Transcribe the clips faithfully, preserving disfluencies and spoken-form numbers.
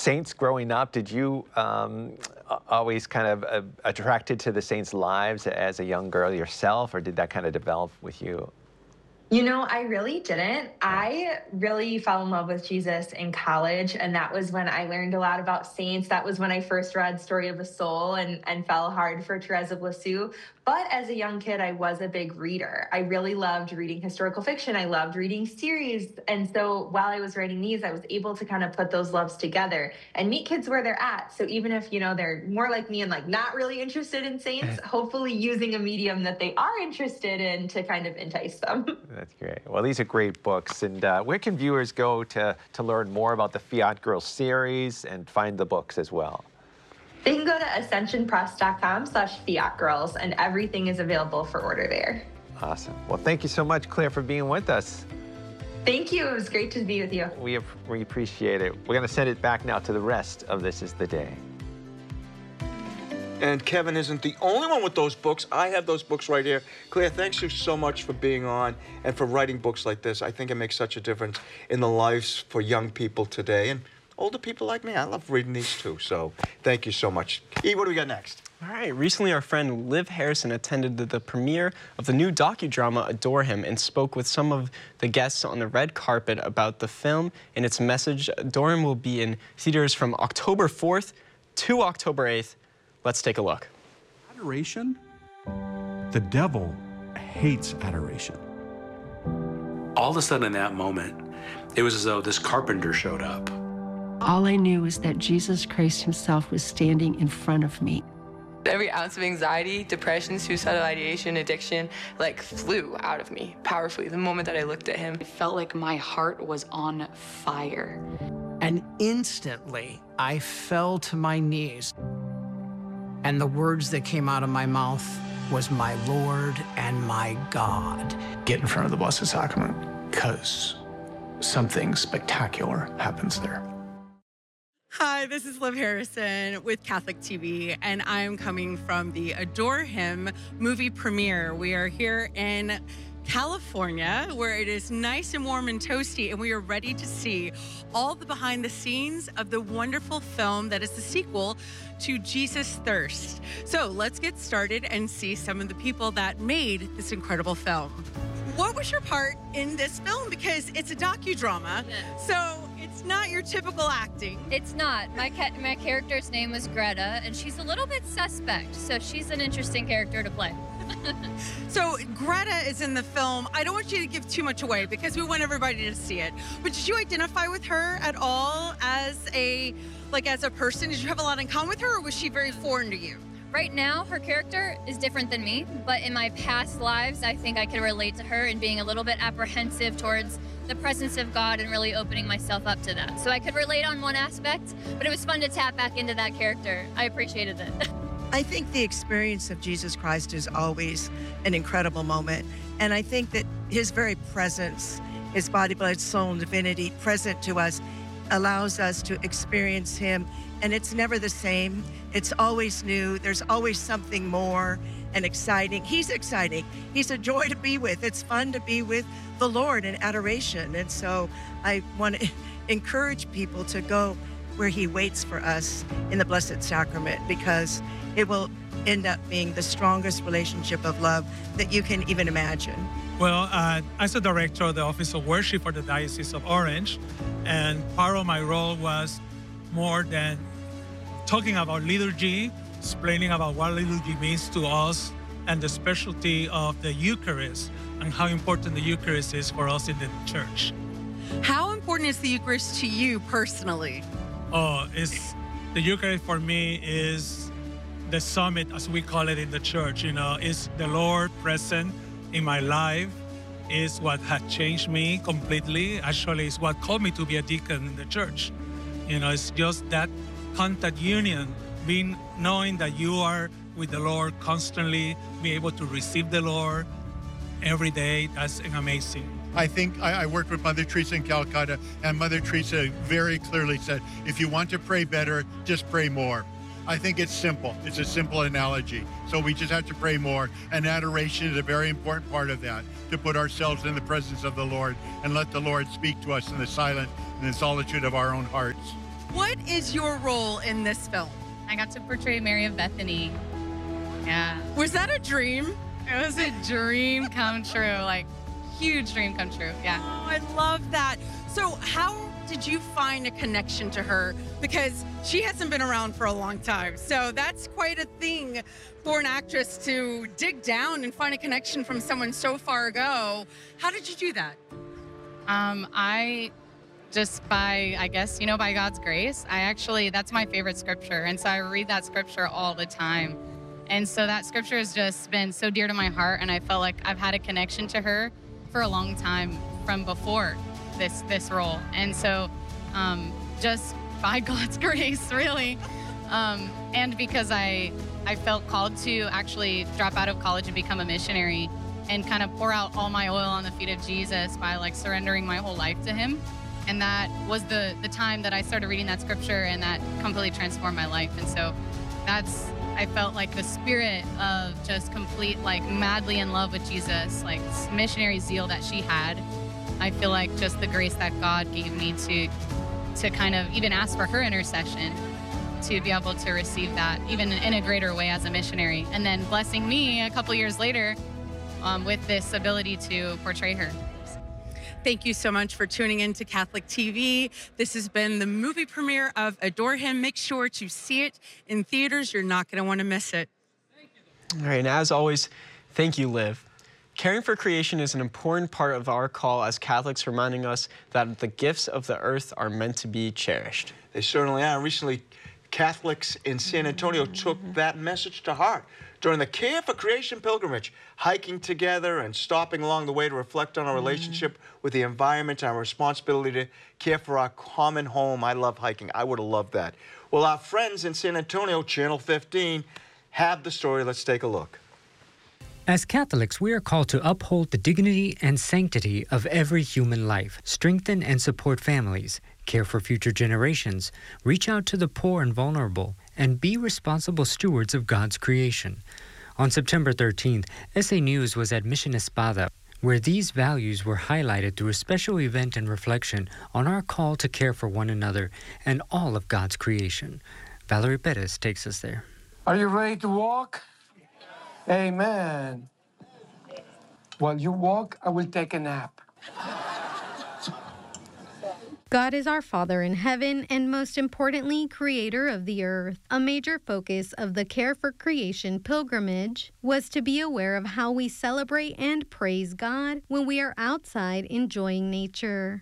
saints growing up. Did you um, always kind of uh, attracted to the saints' lives as a young girl yourself, or did that kind of develop with you? You know, I really didn't. I really fell in love with Jesus in college, and that was when I learned a lot about saints. That was when I first read Story of a Soul and, and fell hard for Therese of Lisieux. But as a young kid, I was a big reader. I really loved reading historical fiction. I loved reading series. And so while I was writing these, I was able to kind of put those loves together and meet kids where they're at. So even if, you know, they're more like me and like not really interested in saints, hopefully using a medium that they are interested in to kind of entice them. That's great. Well, these are great books. And uh, where can viewers go to, to learn more about the Fiat Girls series and find the books as well? They can go to ascension press dot com slash Fiat Girls, and everything is available for order there. Awesome. Well, thank you so much, Claire, for being with us. Thank you. It was great to be with you. We, we appreciate it. We're going to send it back now to the rest of This Is the Day. And Kevin isn't the only one with those books. I have those books right here. Claire, thanks you so much for being on and for writing books like this. I think it makes such a difference in the lives for young people today and older people like me. I love reading these too, so thank you so much. E, what do we got next? All right, recently our friend Liv Harrison attended the, the premiere of the new docudrama Adore Him and spoke with some of the guests on the red carpet about the film and its message. Adore Him will be in theaters from October fourth to October eighth. Let's take a look. Adoration? The devil hates adoration. All of a sudden in that moment, it was as though this carpenter showed up. All I knew was that Jesus Christ himself was standing in front of me. Every ounce of anxiety, depression, suicidal ideation, addiction, like flew out of me powerfully the moment that I looked at him. It felt like my heart was on fire. And instantly, I fell to my knees. And the words that came out of my mouth was my Lord and my God. Get in front of the Blessed Sacrament, because something spectacular happens there. Hi, this is Liv Harrison with Catholic T V, and I'm coming from the Adore Him movie premiere. We are here in California, where it is nice and warm and toasty, and we are ready to see all the behind the scenes of the wonderful film that is the sequel to Jesus Thirst. So let's get started and see some of the people that made this incredible film. What was your part in this film? Because it's a docudrama, yeah. So it's not your typical acting. It's not. My ca my character's name was Greta, and she's a little bit suspect, so she's an interesting character to play. So Greta is in the film. I don't want you to give too much away because we want everybody to see it. But did you identify with her at all as a, like as a person? Did you have a lot in common with her, or was she very foreign to you? Right now, her character is different than me, but in my past lives, I think I can relate to her in being a little bit apprehensive towards the presence of God and really opening myself up to that. So I could relate on one aspect, but it was fun to tap back into that character. I appreciated it. I think the experience of Jesus Christ is always an incredible moment. And I think that his very presence, his body, blood, soul, and divinity present to us allows us to experience him. And it's never the same. It's always new. There's always something more and exciting. He's exciting. He's a joy to be with. It's fun to be with the Lord in adoration. And so I want to encourage people to go where he waits for us in the Blessed Sacrament, because it will end up being the strongest relationship of love that you can even imagine. Well, uh, as a director of the Office of Worship for the Diocese of Orange, and part of my role was more than talking about liturgy, explaining about what liturgy means to us, and the specialty of the Eucharist, and how important the Eucharist is for us in the church. How important is the Eucharist to you personally? Oh, it's, the Eucharist for me is the summit, as we call it in the church. You know, it's the Lord present in my life, is what had changed me completely. Actually, it's what called me to be a deacon in the church. You know, it's just that contact union, being knowing that you are with the Lord constantly, be able to receive the Lord every day. That's amazing. I think I, I worked with Mother Teresa in Calcutta, and Mother Teresa very clearly said, if you want to pray better, just pray more. I think it's simple. It's a simple analogy. So we just have to pray more, and adoration is a very important part of that, to put ourselves in the presence of the Lord and let the Lord speak to us in the silence and the solitude of our own hearts. what is your role in this film? I got to portray Mary of Bethany. Yeah. Was that a dream? It was a dream come true, like huge dream come true. Yeah. Oh, I love that. So how did you find a connection to her? Because she hasn't been around for a long time. So that's quite a thing for an actress to dig down and find a connection from someone so far ago. How did you do that? Um, I just by, I guess, you know, by God's grace, I actually, that's my favorite scripture. And so I read that scripture all the time. And so that scripture has just been so dear to my heart. And I felt like I've had a connection to her for a long time from before this this role. And so um, just by God's grace, really. Um, and because I, I felt called to actually drop out of college and become a missionary and kind of pour out all my oil on the feet of Jesus by like surrendering my whole life to him. And that was the, the time that I started reading that scripture, and that completely transformed my life. And so that's, I felt like the spirit of just complete, like madly in love with Jesus, like missionary zeal that she had. I feel like just the grace that God gave me to, to kind of even ask for her intercession, to be able to receive that even in a greater way as a missionary. And then blessing me a couple years later um, with this ability to portray her. Thank you so much for tuning in to Catholic T V. This has been the movie premiere of Adore Him. Make sure to see it in theaters. You're not going to want to miss it. All right, and as always, thank you, Liv. Caring for creation is an important part of our call as Catholics, reminding us that the gifts of the earth are meant to be cherished. They certainly are. Recently, Catholics in San Antonio took that message to heart during the Care for Creation pilgrimage, hiking together and stopping along the way to reflect on our relationship with the environment and our responsibility to care for our common home. I love hiking. I would have loved that. Well, our friends in San Antonio, Channel fifteen, have the story. Let's take a look. As Catholics, we are called to uphold the dignity and sanctity of every human life, strengthen and support families, care for future generations, reach out to the poor and vulnerable, and be responsible stewards of God's creation. On September thirteenth, S A News was at Mission Espada, where these values were highlighted through a special event and reflection on our call to care for one another and all of God's creation. Valerie Perez takes us there. Are you ready to walk? Amen. While you walk, I will take a nap. God is our Father in heaven and, most importantly, creator of the earth. A major focus of the Care for Creation pilgrimage was to be aware of how we celebrate and praise God when we are outside enjoying nature.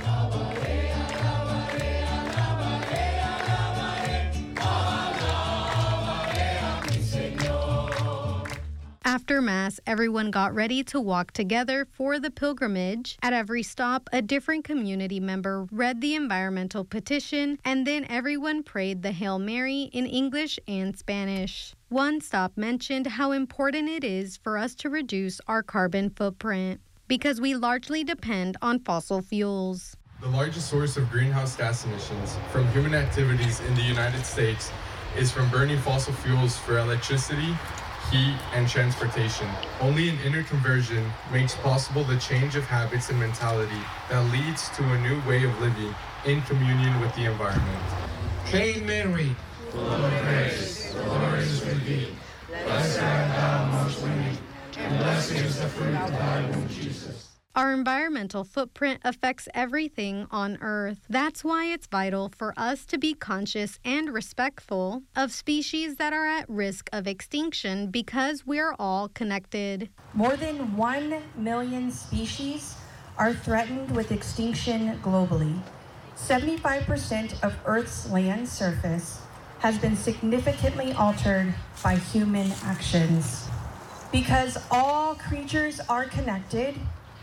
After Mass, everyone got ready to walk together for the pilgrimage. At every stop, a different community member read the environmental petition, and then everyone prayed the Hail Mary in English and Spanish. One stop mentioned how important it is for us to reduce our carbon footprint, because we largely depend on fossil fuels. The largest source of greenhouse gas emissions from human activities in the United States is from burning fossil fuels for electricity, heat, and transportation. Only an inner conversion makes possible the change of habits and mentality that leads to a new way of living in communion with the environment. Hail Mary, full of grace, the Lord is with thee. Blessed art thou amongst women, and blessed is the fruit of thy womb, Jesus. Our environmental footprint affects everything on Earth. That's why it's vital for us to be conscious and respectful of species that are at risk of extinction, because we're all connected. More than one million species are threatened with extinction globally. seventy-five percent of Earth's land surface has been significantly altered by human actions. Because all creatures are connected,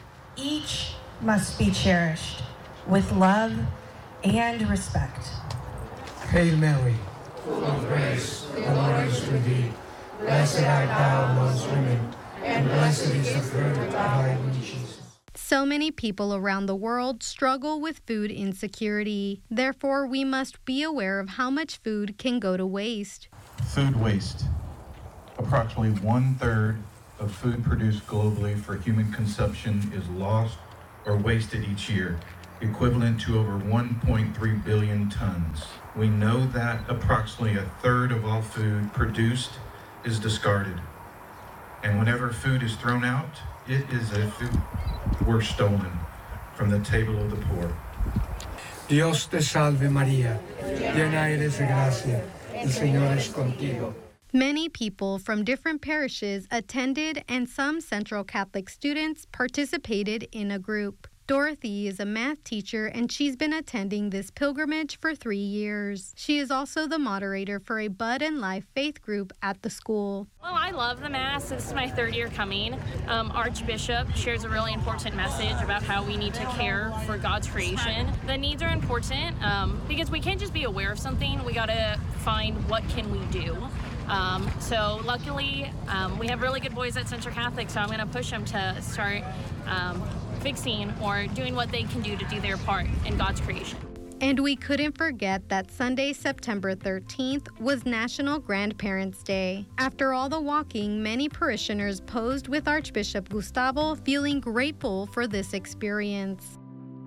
each must be cherished with love and respect. Hail Mary, full of grace, the Lord is with thee. Blessed art thou amongst women, and blessed is the fruit of thy womb, Jesus. So many people around the world struggle with food insecurity. Therefore, we must be aware of how much food can go to waste. Food waste. Approximately one-third of food produced globally for human consumption is lost or wasted each year, equivalent to over one point three billion tons. We know that approximately a third of all food produced is discarded. And whenever food is thrown out, it is as if it were stolen from the table of the poor. Dios te salve María, llena eres de gracia, el Señor es contigo. Many people from different parishes attended, and some Central Catholic students participated in a group. Dorothy is a math teacher, and she's been attending this pilgrimage for three years. She is also the moderator for a Bud and Life faith group at the school. Well, I love the Mass. This is my third year coming. Um, Archbishop shares a really important message about how we need to care for God's creation. The needs are important um, because we can't just be aware of something. We got to find what can we do. Um, so luckily, um, we have really good boys at Central Catholic, so I'm going to push them to start um, fixing or doing what they can do to do their part in God's creation. And we couldn't forget that Sunday, September thirteenth, was National Grandparents' Day. After all the walking, many parishioners posed with Archbishop Gustavo, feeling grateful for this experience.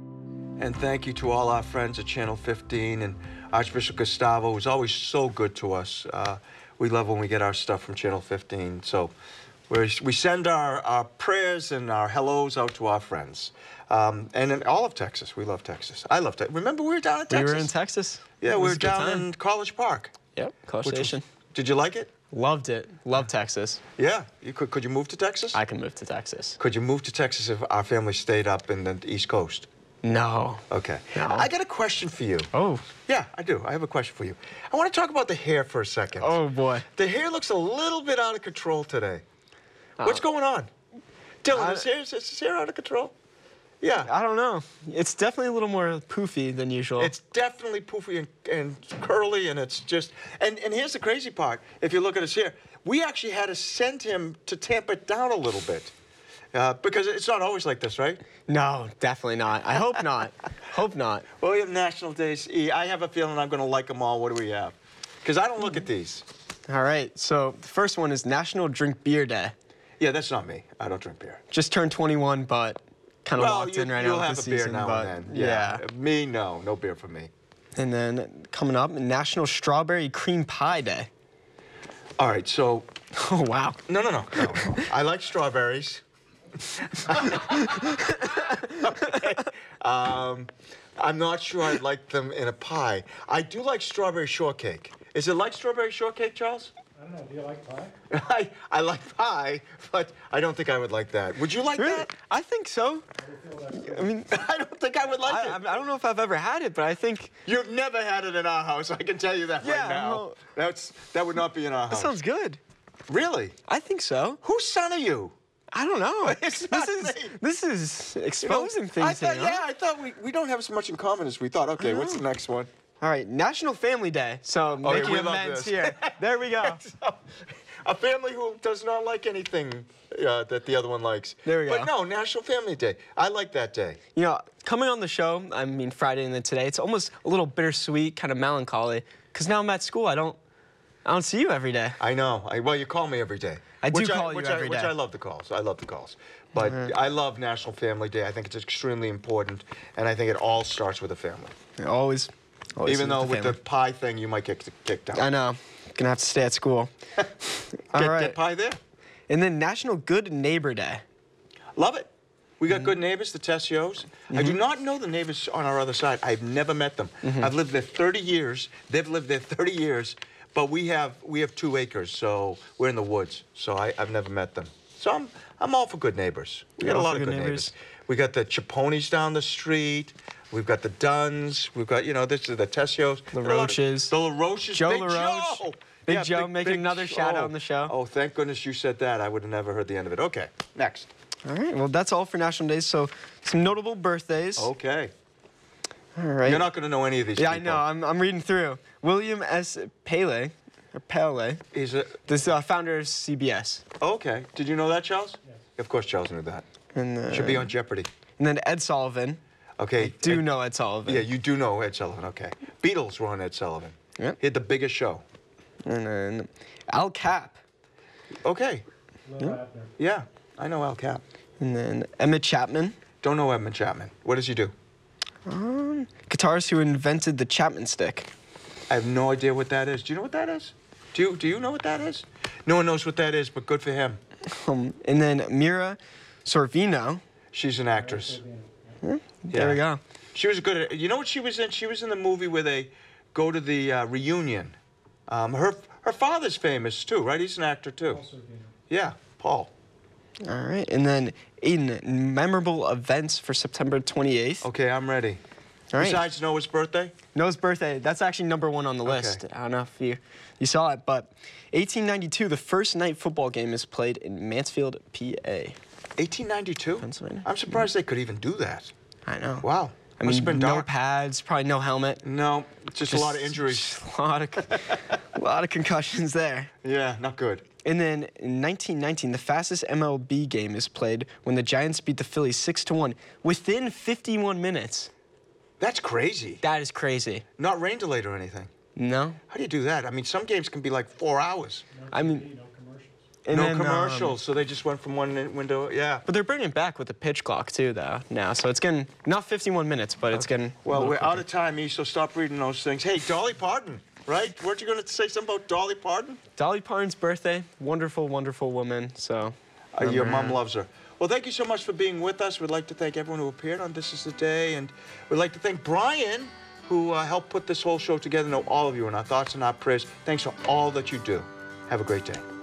And thank you to all our friends at Channel fifteen and Archbishop Gustavo, who's always so good to us. Uh, we love when we get our stuff from Channel fifteen. So we're, we send our, our prayers and our hellos out to our friends. Um, and in all of Texas. We love Texas. I love Texas. Remember we were down in Texas? We were in Texas. Yeah, It we was were a good down time. in College Park. Yep, College Which was- Station. Did you like it? Loved it. Loved Texas. Yeah. You could, could you move to Texas? I can move to Texas. Could you move to Texas if our family stayed up in the East Coast? No. Okay. No. I got a question for you. Oh. Yeah, I do. I have a question for you. I want to talk about the hair for a second. Oh, boy. The hair looks a little bit out of control today. What's going on? Dylan, I- is, hair, is his hair out of control? Yeah. I don't know. It's definitely a little more poofy than usual. It's definitely poofy and, and curly, and it's just... And, and here's the crazy part. If you look at his hair, we actually had to send him to tamp it down a little bit. Uh, because it's not always like this, right? No, definitely not. I hope not. Hope not. Well, we have National Days. E. I have a feeling I'm going to like them all. What do we have? Because I don't look at these. All right. So the first one is National Drink Beer Day. Yeah, that's not me. I don't drink beer. Just turned twenty-one, but kind of well, walked you, in right you'll now have with the a beer season. now but and then. yeah. Me, no. No beer for me. And then coming up, National Strawberry Cream Pie Day. All right, so... Oh, wow. No, no, no. no, no. I like strawberries. Okay. um, I'm not sure I'd like them in a pie. I do like strawberry shortcake. Is it like strawberry shortcake, Charles? I don't know. Do you like pie? I, I like pie, but I don't think I would like that. Would you like Really? that? I think so. I mean, I don't think I would like I, it. I don't know if I've ever had it, but I think You've never had it in our house. I can tell you that Yeah, right now. well- That's that would not be in our that house. sounds good. Really? I think so. Whose son are you? I don't know. It's this not is me. this is You know, exposing I things thought, here. huh? yeah, I thought we, we don't have as much in common as we thought. Okay, what's the next one? All right, National Family Day. So Okay, making we love amends this. here. There we go. So, a family who does not like anything uh, that the other one likes. There we go. But no, National Family Day. I like that day. You know, coming on the show, I mean Friday and then today, it's almost a little bittersweet, kind of melancholy, because now I'm at school. I don't, I don't see you every day. I know. I, well, you call me every day. I do which call I, you which every I, Which day. I love the calls. I love the calls. But Mhm. I love National Family Day. I think it's extremely important, and I think it all starts with a family. Always. always Even though the with the family. pie thing, you might get kicked out. I know. Gonna have to stay at school. All Get, right. get pie there. And then National Good Neighbor Day. Love it. We Mm-hmm. got good neighbors, the Tessios. I do not know the neighbors on our other side. I've never met them. Mhm. I've lived there thirty years. They've lived there thirty years. But we have we have two acres, so we're in the woods. So I, I've never met them. So I'm I'm all for good neighbors. We got a All lot for of good good neighbors. neighbors. We got the Chiponis down the street. We've got the Duns. We've got, you know, this is the Tessios. The There are a lot of- Roaches. The LaRoches. Joe Big LaRoche. Joe. Big Yeah, Joe making another shout out oh. on the show. Oh, thank goodness you said that. I would have never heard the end of it. Okay, next. All right. Well, that's all for National Days. So some notable birthdays. Okay. All right. You're not going to know any of these Yeah, I people. know. I'm, I'm reading through. William S. Paley, or Pele. He's a... This uh, founder of C B S. Okay. Did you know that, Charles? Yes. Of course Charles knew that. And uh, Should be on Jeopardy. And then Ed Sullivan. Okay. I do Ed- know Ed Sullivan. Yeah, you do know Ed Sullivan. Okay. Beatles were on Ed Sullivan. Yep. He had the biggest show. And then Al Cap. Okay. Lil Abner. Yeah, I know Al Cap. And then Emmett Chapman. Don't know Edmund Chapman. What does he do? Um, guitarist who invented the Chapman stick. I have no idea what that is. Do you know what that is? Do you, do you know what that is? No one knows what that is, but good for him. Um, and then Mira Sorvino. She's an actress. Yeah, there Yeah. we go. She was good at, you know what she was in? She was in the movie where they go to the uh, reunion. Um, her her father's famous too, right? He's an actor too. Yeah, Paul. All right, and then Aiden, memorable events for September twenty-eighth. Okay, I'm ready. All right. Besides Noah's birthday? Noah's birthday, that's actually number one on the list. I don't know if you, you saw it, but eighteen ninety-two, the first night football game is played in Mansfield, P A. eighteen ninety-two? Pennsylvania. I'm surprised they could even do that. I know. Wow. I Must mean, have been no dark. pads, probably no helmet. No, just, a lot of injuries. Just a lot of, a lot of concussions there. Yeah, not good. And then in nineteen nineteen, the fastest M L B game is played when the Giants beat the Phillies six to one within fifty-one minutes. That's crazy. That is crazy. Not rain delayed or anything. No. How do you do that? I mean, some games can be like four hours. I mean, and no then, commercials, um, so they just went from one window. Yeah. But they're bringing it back with the pitch clock too, though. Now, so it's getting not fifty-one minutes, but it's getting. Well, we're out of time, E, so stop reading those things. Hey, Dolly Parton, right? Weren't you going to say something about Dolly Parton? Dolly Parton's birthday. Wonderful, wonderful woman. So. Uh, your remember mom her. loves her. Well, thank you so much for being with us. We'd like to thank everyone who appeared on This Is the Day, and we'd like to thank Brian, who uh, helped put this whole show together. Know all of you in our thoughts and our prayers. Thanks for all that you do. Have a great day.